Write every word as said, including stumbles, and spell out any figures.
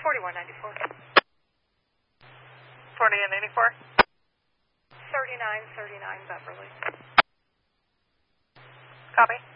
forty-one ninety-four. forty and eighty-four. thirty-nine thirty-nine Beverly. Copy.